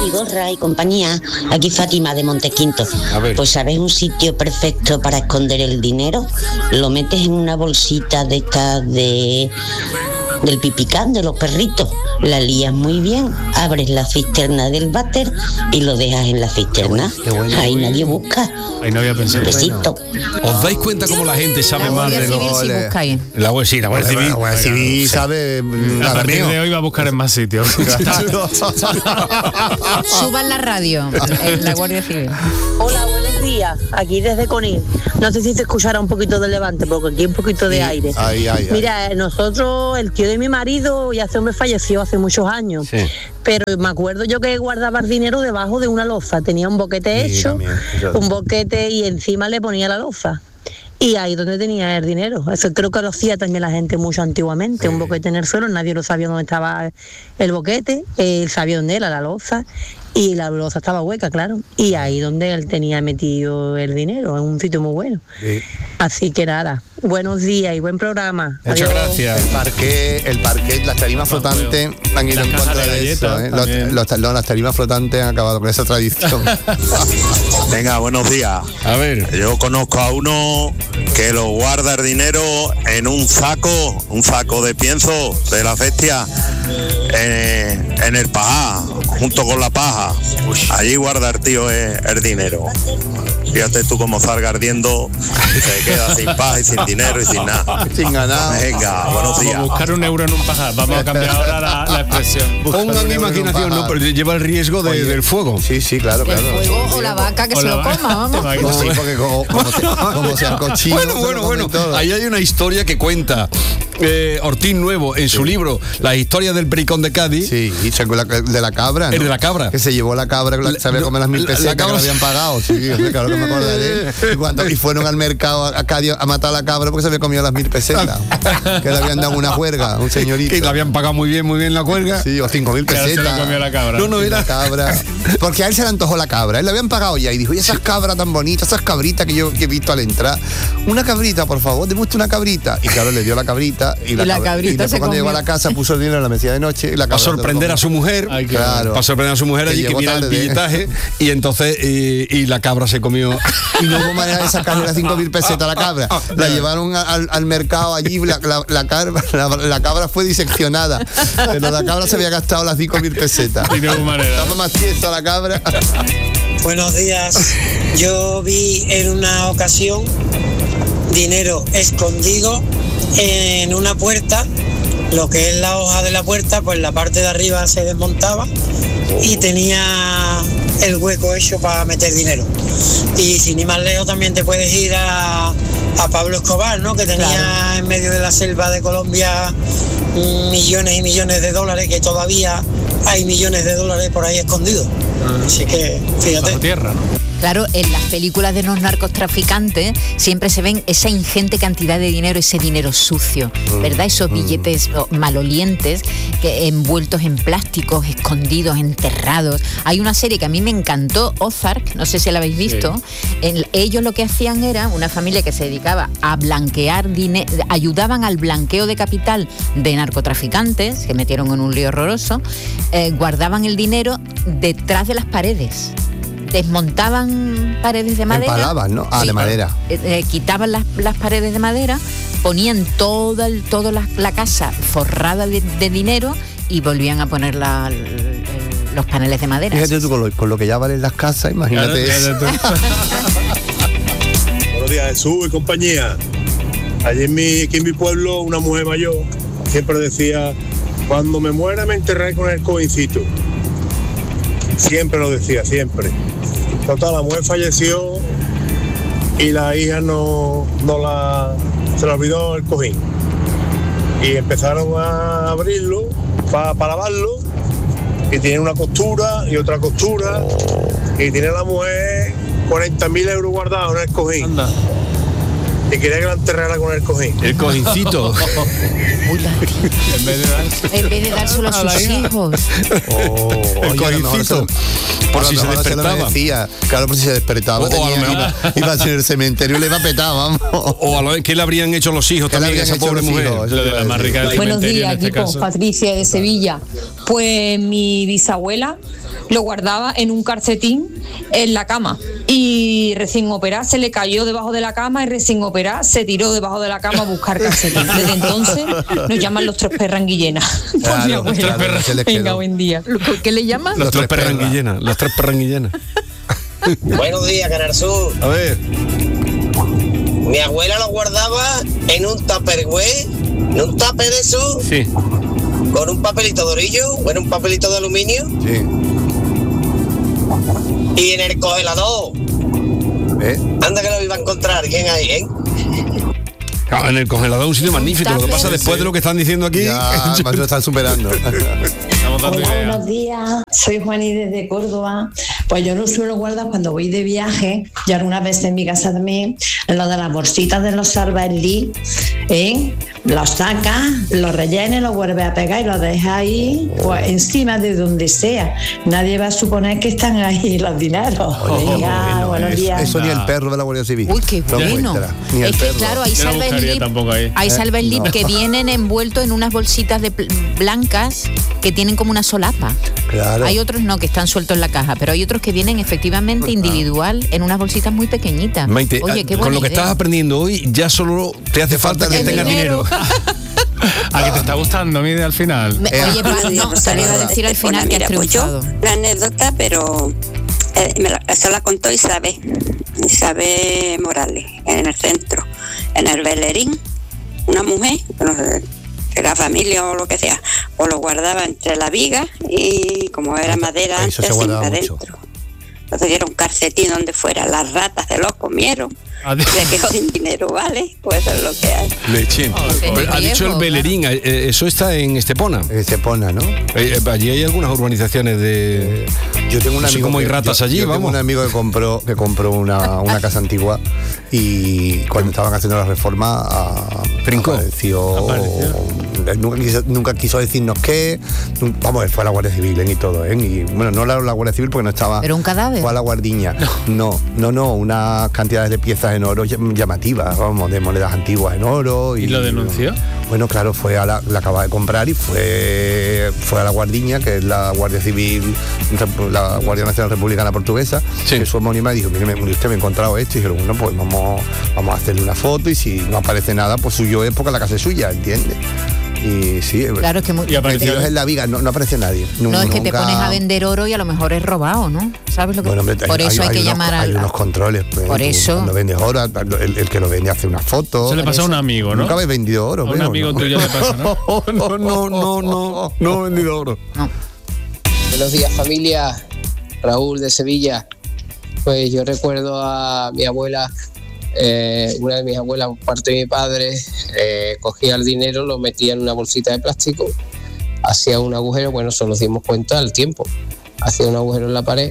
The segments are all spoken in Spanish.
Vigorra y compañía, aquí Fátima de Montequinto. Pues ¿sabes un sitio perfecto para esconder el dinero? Lo metes en una bolsita de estas del pipicán de los perritos, la lías muy bien, abres la cisterna del váter y lo dejas en la cisterna. Ahí nadie busca. Ahí no había pensado. Besito. ¿Os dais cuenta cómo la gente sabe más de los... La Guardia Civil sabe... A partir de hoy va a buscar en más sitios. Suban la radio, la Guardia Civil. Hola, buenos días. Aquí desde Conil. No sé si se escuchará un poquito de Levante, porque aquí hay un poquito de aire. Mira, nosotros, el tío de mi marido, ya ese hombre falleció hace muchos años. Sí. Pero me acuerdo yo que guardaba el dinero debajo de una loza. Tenía un boquete hecho, un boquete y encima le ponía la loza. Y ahí donde tenía el dinero. Eso creo que lo hacía también la gente mucho antiguamente. Un boquete en el suelo, nadie lo sabía dónde estaba el boquete, él sabía dónde era la loza. Y la loza estaba hueca, claro. Y ahí donde él tenía metido el dinero, en un sitio muy bueno. Sí. Así que nada, buenos días y buen programa. Muchas gracias. El parquet, las tarimas flotantes han ido en contra de eso. Las tarimas flotantes han acabado con esa tradición. Venga, buenos días. A ver. Yo conozco a uno que lo guarda el dinero en un saco de pienso de la bestia, en el paja, junto con la paja. Allí guarda el tío el dinero. Fíjate tú cómo salga ardiendo, se queda sin paz y sin dinero y sin nada. Sin ganar. Venga, buenos días. Como buscar €1 en un pajar. Vamos a cambiar ahora la expresión. Pongan imaginación, ¿no? Pero lleva el riesgo del fuego. Sí, claro. El fuego o la vaca que se lo coma, vamos. Sí, porque como sea cochino. Bueno. Ahí hay una historia que cuenta Ortiz Nuevo en su libro La historia del pericón de Cádiz. Sí, y de la cabra, ¿no? El de la cabra. Que se llevó la cabra, se había comido las 1000 pesetas que lo habían pagado. Sí, claro que me acordaré. Y fueron al mercado a Cádiz a matar a la cabra porque se había comido las 1000 pesetas. Que le habían dado una juerga, un señorito. Que le habían pagado muy bien la juerga. Sí, o 5000 pesetas. Se la comió la cabra. No era la cabra. Porque a él se le antojó la cabra. Él le habían pagado ya y dijo, y esas cabras tan bonitas, esas cabritas que yo he visto al entrar. Una cabrita, por favor, deme usted una cabrita. Y claro, le dio la cabrita. Y la cabrita y después cuando llegó a la casa puso el dinero en la mesilla de noche. Y la para sorprender a su mujer. Ay, claro. Para sorprender a su mujer allí que mira el billetaje. Y entonces, y la cabra se comió. Y no hubo manera de sacarle las 5000 pesetas a la cabra. La llevaron al mercado allí, la cabra fue diseccionada. Pero la cabra se había gastado las 5000 pesetas. Y no hubo manera. Estaba más tiesa la cabra. Buenos días. Yo vi en una ocasión dinero escondido en una puerta. Lo que es la hoja de la puerta, pues la parte de arriba se desmontaba y tenía el hueco hecho para meter dinero. Y sin ir más lejos también te puedes ir a Pablo Escobar, ¿no? Que tenía en medio de la selva de Colombia millones y millones de dólares, que todavía hay millones de dólares por ahí escondidos. Así que fíjate. Bajo tierra, ¿no? Claro, en las películas de los narcotraficantes siempre se ven esa ingente cantidad de dinero, ese dinero sucio, ¿verdad? Esos billetes malolientes que envueltos en plásticos, escondidos, enterrados. Hay una serie que a mí me encantó, Ozark, no sé si la habéis visto. Sí. Ellos lo que hacían era una familia que se dedicaba a blanquear dinero, ayudaban al blanqueo de capital de narcotraficantes, que metieron en un lío horroroso, guardaban el dinero detrás de las paredes. Desmontaban paredes de madera. Empalaban, ¿no? Sí, de madera. Quitaban las paredes de madera, ponían toda la casa forrada de dinero y volvían a poner los paneles de madera. Fíjate tú con lo que ya valen las casas, imagínate eso. Buenos días, Jesús y compañía. Allí aquí en mi pueblo, una mujer mayor siempre decía, cuando me muera me enterraré con el cojincito. Siempre lo decía, siempre. Total, la mujer falleció y la hija se le olvidó el cojín. Y empezaron a abrirlo para lavarlo y tiene una costura y otra costura y tiene la mujer 40.000 euros guardados en el cojín. Anda. y quería que la enterrara con el cojín. El cojincito. En vez de dárselo a sus hijos. El cojincito. Por si se despertaba. Claro, por si se despertaba. O a lo mejor iba a ser el cementerio y le iba a petar, vamos. O a lo que le habrían hecho los hijos también a esa pobre mujer. Buenos días, equipo. Patricia de Sevilla. Pues mi bisabuela lo guardaba en un calcetín en la cama y recién operada se le cayó debajo de la cama y recién operada se tiró debajo de la cama a buscar calcetín. Desde entonces nos llaman los 3 perranguillenas. Claro, por mi abuela. Venga, buen día. ¿Qué le llaman? Los 3 perranguillenas. Los 3 perranguillenas. Buenos días, Canal Sur. A ver. Mi abuela lo guardaba en un tupperware, en un tupper de eso. Sí. Con un papelito de orillo, bueno, un papelito de aluminio. Sí. Y en el congelador. Anda que lo iba a encontrar alguien ahí, ¿eh? Claro, en el congelador es un sitio magnífico. Lo que pasa después de lo que están diciendo aquí. Ya, más lo están superando. Hola, buenos días. Soy Juani desde Córdoba. Pues yo lo suelo guardar cuando voy de viaje, y algunas veces en mi casa también, en lo de las bolsitas de los Sarbaelí, los sacas, los rellenes, los vuelves a pegar y los dejas ahí, pues encima de donde sea. Nadie va a suponer que están ahí los dineros. Venga, buenos días. Eso ni el perro de la Guardia Civil. Uy, qué bueno. Ni el es que perro. claro, hay Salva-el-Lip que vienen envueltos en unas bolsitas blancas que tienen como una solapa. Claro. Hay otros no, que están sueltos en la caja, pero hay otros que vienen efectivamente individual en unas bolsitas muy pequeñitas. Maite, oye, qué con lo que idea. estás aprendiendo hoy, ya solo te hace falta que tengas dinero. ¿A que te está gustando mi idea al final? Oye, no, te iba a decir al final que has triunfado. La anécdota, pero eso la contó Isabel Morales, en el centro, en el Bellerín. Una mujer, no sé, era familia o lo que sea, o lo guardaba entre la viga y como era madera antes, se iba adentro. Entonces era un calcetín donde fuera, las ratas se los comieron. Se quedó sin dinero, ¿vale? Pues eso es lo que hay. Lechín. Ha dicho el Bellerín, eso está en Estepona. Estepona, ¿no? Allí hay algunas urbanizaciones de... Yo tengo un amigo como hay ratas allí, yo vamos. Tengo un amigo que compró una casa antigua y cuando estaban haciendo la reforma apareció. Nunca quiso decirnos qué. Vamos, fue a la Guardia Civil y todo, y bueno, no la Guardia Civil porque no estaba. ¿Pero un cadáver? Fue a la guardiña. No, unas cantidades de piezas en oro llamativas, vamos, de monedas antiguas en oro. ¿Y lo denunció? Bueno, claro, la acaba de comprar y fue a la guardiña, que es la Guardia Civil, la Guardia Nacional Republicana Portuguesa, que es su homónima, y dijo, mire, usted me ha encontrado esto, y dijeron, bueno, pues vamos a hacerle una foto, y si no aparece nada, pues suyo es porque la casa es suya, ¿entiendes? Y sí, claro, es que metidos en la viga, no aparece nadie. No, es que te pones a vender oro y a lo mejor es robado, ¿no? ¿Sabes lo que? Bueno, hombre, por eso hay que llamar Hay unos controles. Por eso. Cuando vendes oro, el que lo vende hace una foto. Eso le pasa a un amigo, ¿no? Nunca habéis vendido oro. A un amigo tuyo le pasa, ¿no? No he vendido oro. No. Buenos días, familia. Raúl de Sevilla. Pues yo recuerdo a mi abuela. Una de mis abuelas, por parte de mi padre, cogía el dinero, lo metía en una bolsita de plástico, hacía un agujero, bueno, eso nos dimos cuenta al tiempo, hacía un agujero en la pared,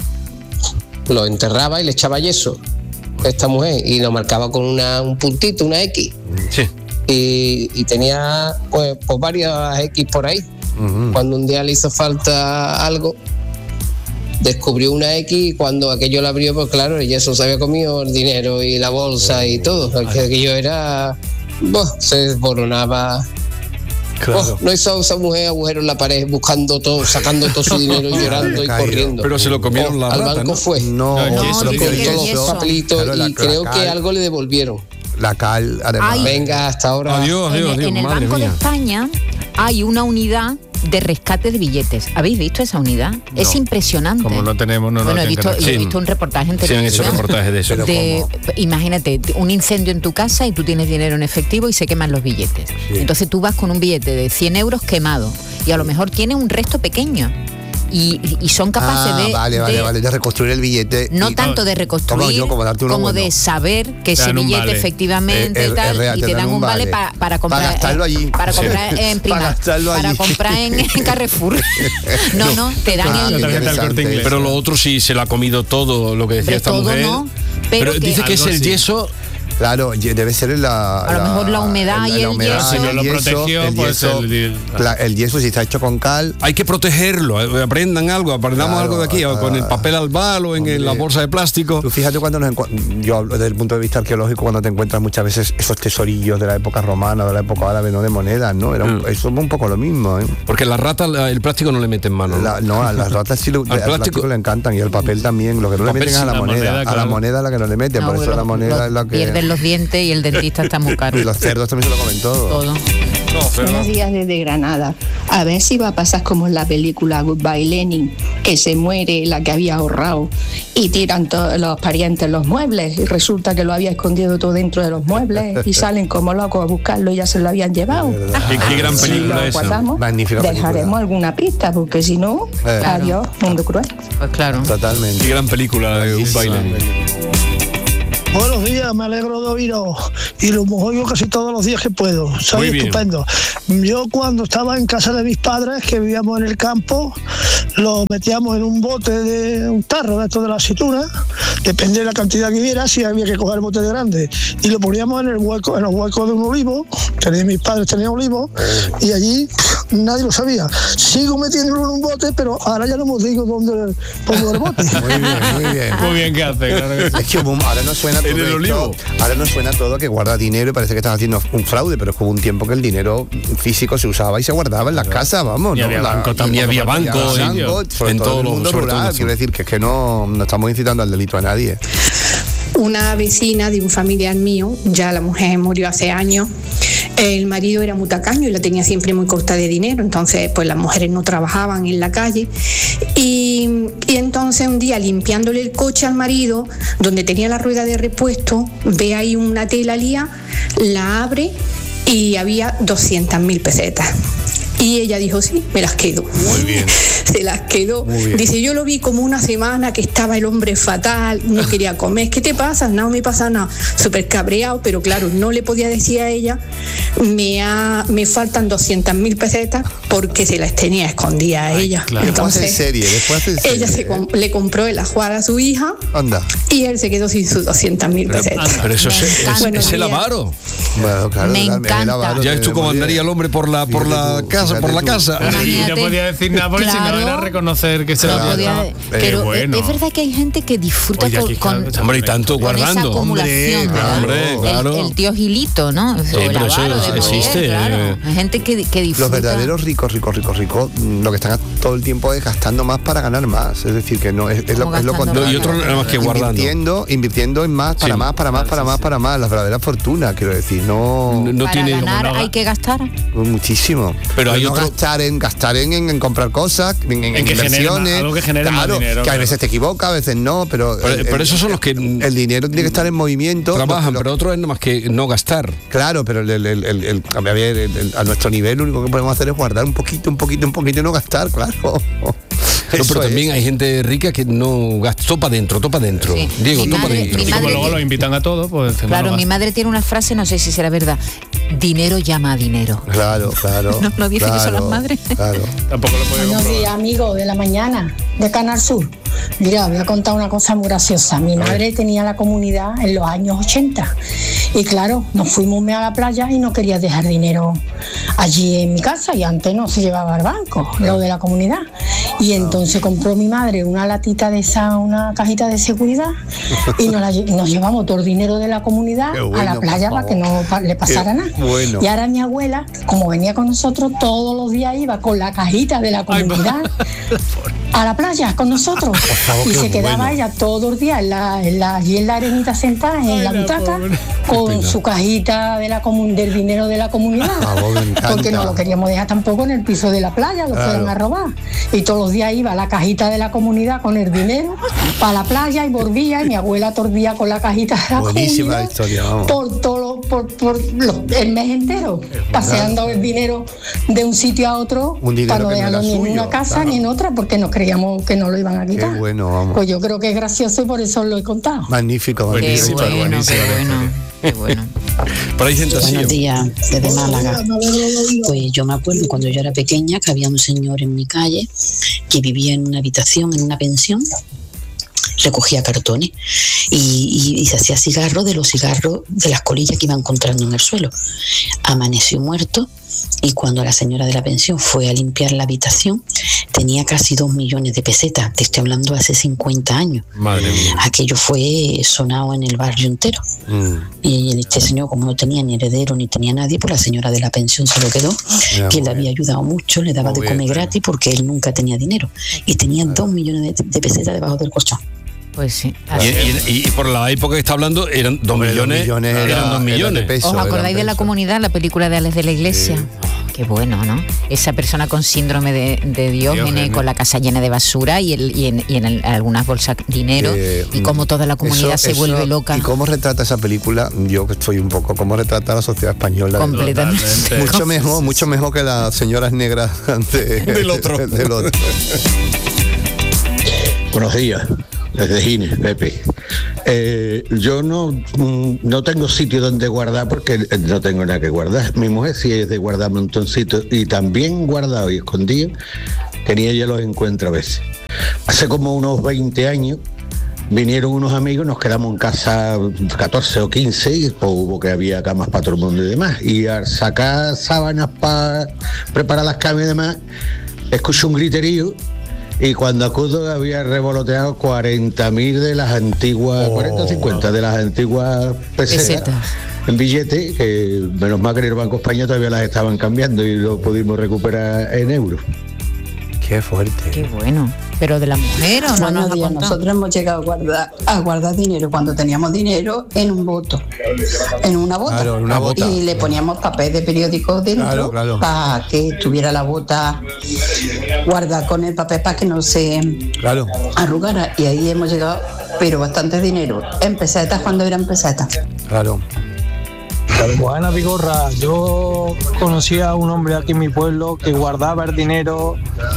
lo enterraba y le echaba yeso a esta mujer y lo marcaba con un puntito, una X. Sí. Y tenía pues varias X por ahí. Uh-huh. Cuando un día le hizo falta algo, descubrió una X y cuando aquello la abrió, pues claro, el yeso se había comido el dinero y la bolsa y todo. Porque aquello era... se desboronaba. Claro. No hizo esa mujer agujero en la pared buscando todo, sacando todo su dinero y llorando y corriendo. Pero se lo comieron la al rata, banco, ¿no? Fue. No, se lo comió todos los papelitos, claro, y creo que algo le devolvieron. La cal, además. Venga, hasta ahora. Adiós. En el Banco de España hay una unidad de rescate de billetes. ¿Habéis visto esa unidad? No. Es impresionante. Como no tenemos, Bueno, he visto un reportaje en televisión. Sí, han hecho reportajes de eso. Imagínate, un incendio en tu casa y tú tienes dinero en efectivo y se queman los billetes. Sí. Entonces tú vas con un billete de 100 euros quemado y a lo mejor tiene un resto pequeño. Y son capaces de reconstruir el billete. No tanto de reconstruir como de saber que ese billete efectivamente y te dan un vale para comprar, para gastarlo allí, para comprar en Primark, para comprar en Carrefour. No, te dan el... Pero lo otro sí se lo ha comido todo, lo que decía esta mujer. No, pero dice que es el yeso. Claro, debe ser a lo mejor la humedad y el yeso. Si no lo protegió, pues el yeso, si está hecho con cal. Hay que protegerlo, aprendamos algo de aquí, con el papel albal o en la bolsa de plástico. Tú fíjate cuando yo hablo desde el punto de vista arqueológico, cuando te encuentras muchas veces esos tesorillos de la época romana, de la época árabe, no de monedas, ¿no? Eso es un poco lo mismo, ¿eh? Porque las ratas el plástico no le meten mano. No, a las ratas sí al plástico le encantan, y el papel también. Lo que no le meten es a la moneda. A la moneda es la que no le meten, por eso la moneda es la que... Pierden los dientes y el dentista está muy caro. Y los cerdos también se lo comen todo. Buenos días desde Granada. A ver si va a pasar como en la película Goodbye Lenin, que se muere la que había ahorrado y tiran todos los parientes los muebles y resulta que lo había escondido todo dentro de los muebles y salen como locos a buscarlo y ya se lo habían llevado. Qué gran película si esa. Magnífica dejaremos película. Alguna pista, porque si no, adiós, mundo cruel. Pues claro. Totalmente. Qué gran película de Goodbye Lenin. Buenos días, me alegro de oíros y lo oigo casi todos los días que puedo. Soy estupendo. Yo cuando estaba en casa de mis padres, que vivíamos en el campo, lo metíamos en un bote de un tarro de esto de la aceituna, depende de la cantidad que hubiera, si había que coger el bote de grande, y lo poníamos en los huecos de un olivo. Mis padres tenían olivos y allí nadie lo sabía. Sigo metiéndolo en un bote, pero ahora ya no me digo dónde pongo el bote. Muy bien. Muy bien que hace, claro que sí. Es que ahora no suena todo en el olivo. Ahora nos suena todo que guarda dinero y parece que estás haciendo un fraude, pero es que hubo un tiempo que el dinero físico se usaba y se guardaba en las casas, vamos. Y había banco también. Había banco en todo el mundo rural. Quiero decir que es que no estamos incitando al delito a nadie. Una vecina de un familiar mío, ya la mujer murió hace años, el marido era muy tacaño y la tenía siempre muy corta de dinero, entonces pues las mujeres no trabajaban en la calle y entonces un día limpiándole el coche al marido, donde tenía la rueda de repuesto, ve ahí una tela lía, la abre y había 200.000 pesetas. Y ella dijo, sí, me las quedo. Muy bien. Se las quedó. Dice, yo lo vi como una semana que estaba el hombre fatal, no quería comer. ¿Qué te pasa? No me pasa nada. Súper cabreado, pero claro, no le podía decir a ella, me faltan 200.000 pesetas porque se las tenía escondidas a ella. Claro. Entonces, después en serie, ella le compró el ajuar a su hija. Anda. Y él se quedó sin sus 200.000 pesetas. Pero eso es el avaro. Bueno, claro, me encanta. Ya es tú como andaría el hombre por la casa. Y no podía decir nada porque si no era reconocer que se lo podía. Pero bueno. Es verdad que hay gente que disfruta con hombre, y tanto guardando. Esa acumulación, claro. El tío Gilito, ¿no? Pero eso existe. Claro. Hay gente que disfruta. Los verdaderos ricos, lo que están todo el tiempo es gastando más para ganar más. Es decir, que no es lo contrario. Y otro nada más que guardando. Invirtiendo en más, para más. Las verdaderas fortunas, quiero decir. No para tiene ganar hay que gastar. Muchísimo. Pero hay otro gastar en comprar cosas, en inversiones, algo que genere más dinero, que a veces te equivocas, a veces no, pero esos son los que el dinero tiene que estar en movimiento, trabajan, pero otro es nada más que no gastar. Claro, pero a nuestro nivel lo único que podemos hacer es guardar un poquito y no gastar, claro. No, pero también hay gente rica que no gasta, topa dentro. Sí. Diego, topa dentro. Y como luego lo invitan a todo, pues... Claro, mi madre tiene una frase, no sé si será verdad, dinero llama a dinero. Claro. ¿No dicen eso las madres? Claro. Tampoco lo podemos Buenos días, amigos de la mañana, de Canal Sur. Mira, voy a contar una cosa muy graciosa. Mi madre tenía la comunidad en los años 80 y claro, nos fuimos a la playa y no quería dejar dinero allí en mi casa y antes no se llevaba al banco, lo de la comunidad. Y entonces compró mi madre una latita de esa, una cajita de seguridad y nos llevamos todo el dinero de la comunidad a la playa para que no le pasara nada. Bueno. Y ahora mi abuela, como venía con nosotros, todos los días iba con la cajita de la comunidad a la playa con nosotros. Y se quedaba ella todos los días allí en la arenita sentada en la butaca con su cajita de del dinero de la comunidad, porque no lo queríamos dejar tampoco en el piso de la playa, lo fueron a robar. Y todos los días iba a la cajita de la comunidad con el dinero para la playa y volvía, y mi abuela tordía con la cajita de la buenísima comunidad historia, vamos. por el mes entero, paseando el dinero de un sitio a otro para no dejarlo ni en una casa ni en otra, porque no creíamos que no lo iban a quitar. Qué bueno, vamos. Pues yo creo que es gracioso y por eso lo he contado. Magnífico. Qué bueno. Pero hay gente así. Buenos días, desde Málaga. Pues yo me acuerdo cuando yo era pequeña que había un señor en mi calle que vivía en una habitación, en una pensión, recogía cartones y se hacía cigarros de los cigarros de las colillas que iba encontrando en el suelo. Amaneció muerto y cuando la señora de la pensión fue a limpiar la habitación tenía casi 2 millones de pesetas. Te estoy hablando hace 50 años. Madre mía. Aquello fue sonado en el barrio entero. Y este señor, como no tenía ni heredero ni tenía nadie, pues la señora de la pensión se lo quedó, que le había ayudado mucho, le daba de comer gratis porque él nunca tenía dinero y tenía 2 millones de pesetas debajo del colchón. Pues sí. Y por la época que está hablando eran 2 millones. Eran 2 millones. ¿Os acordáis de La Comunidad, la película de Alex de la Iglesia? Qué bueno, ¿no? Esa persona con síndrome de Diógenes, con la casa llena de basura y en algunas bolsas dinero, y cómo toda la comunidad se vuelve loca. ¿Y cómo retrata esa película? Yo que estoy un poco, ¿cómo retrata la sociedad española? Completamente. Mucho mejor que las señoras negras del otro. Buenos días. Desde Gines, Pepe. Yo no tengo sitio donde guardar porque no tengo nada que guardar. Mi mujer sí es de guardar montoncitos y también guardado y escondido. Tenía ya los encuentros a veces. Hace como unos 20 años vinieron unos amigos, nos quedamos en casa 14 o 15 y pues hubo que había camas para todo el mundo y demás. Y al sacar sábanas para preparar las camas y demás, escuché un griterío. Y cuando acudo había revoloteado 40.000 de las antiguas, 40 o 50 de las antiguas pesetas en billete, que menos mal que en el Banco Español todavía las estaban cambiando y lo pudimos recuperar en euros. Qué fuerte. Qué bueno. ¿Pero de la mujer o no? Buenos días. Nosotros hemos llegado a guardar dinero cuando teníamos dinero en un boto, en una bota. Claro, en una bota. Y le poníamos papel de periódico dentro para que tuviera la bota guardada con el papel para que no se arrugara. Y ahí hemos llegado, pero bastante dinero. En pesetas cuando eran pesetas. Claro. Buena Vigorra, yo conocí a un hombre aquí en mi pueblo que guardaba el dinero,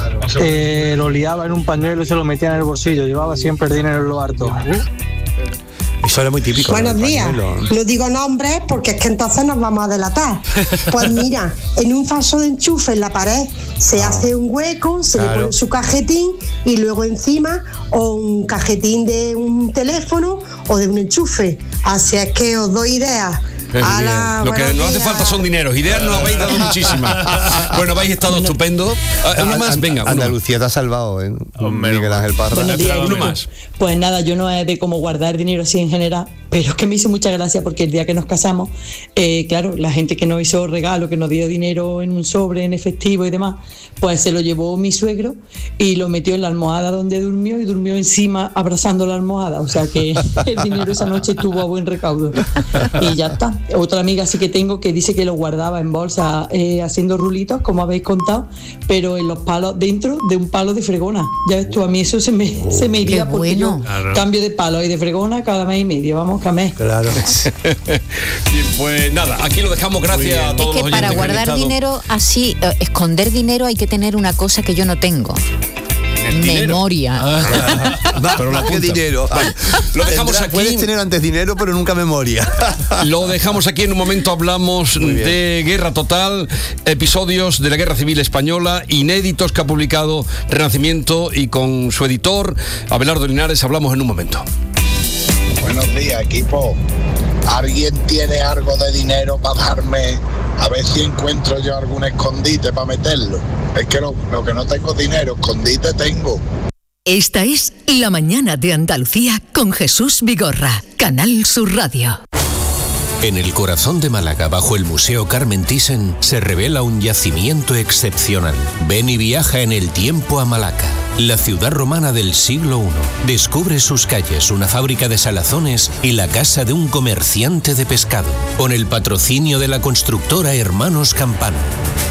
lo liaba en un pañuelo y se lo metía en el bolsillo, llevaba siempre el dinero en lo harto. Eso era muy típico. Buenos días. No digo nombres porque es que entonces nos vamos a delatar. Pues mira, en un falso de enchufe en la pared se hace un hueco, se le pone su cajetín y luego encima o un cajetín de un teléfono o de un enchufe. Así es que os doy ideas. Lo que no hace falta son dineros. Ideas nos habéis dado muchísimas. Bueno, habéis estado estupendo. Uno más, venga. Andalucía te ha salvado, Miguel Ángel Parra. Buenos días, uno más. Pues nada, yo no es de cómo guardar dinero así en general, pero es que me hizo mucha gracia porque el día que nos casamos, claro, la gente que nos hizo regalo, que nos dio dinero en un sobre, en efectivo y demás, pues se lo llevó mi suegro y lo metió en la almohada donde durmió y durmió encima abrazando la almohada. O sea que el dinero esa noche tuvo a buen recaudo. Y ya está. Otra amiga sí que tengo que dice que lo guardaba en bolsa haciendo rulitos, como habéis contado, pero en los palos, dentro de un palo de fregona. Ya ves tú, a mí eso se me iría porque yo cambio de palo y de fregona cada mes y medio. Vamos, cada mes. Claro. Bien, pues nada, aquí lo dejamos. Gracias a todos los oyentes. Es que para guardar dinero así, esconder dinero hay que tener una cosa que yo no tengo. Memoria. Pero ¿qué dinero? Lo dejamos aquí. Puedes tener antes dinero, pero nunca memoria. Lo dejamos aquí. En un momento hablamos de Guerra Total, episodios de la Guerra Civil Española, inéditos que ha publicado Renacimiento, y con su editor, Abelardo Linares, hablamos en un momento. Buenos días, equipo. ¿Alguien tiene algo de dinero para darme? A ver si encuentro yo algún escondite para meterlo. Es que lo que no tengo dinero, escondite tengo. Esta es La Mañana de Andalucía con Jesús Vigorra, Canal Sur Radio. En el corazón de Málaga, bajo el Museo Carmen Thyssen, se revela un yacimiento excepcional. Ven y viaja en el tiempo a Malaca, la ciudad romana del siglo I. Descubre sus calles, una fábrica de salazones y la casa de un comerciante de pescado, con el patrocinio de la constructora Hermanos Campano.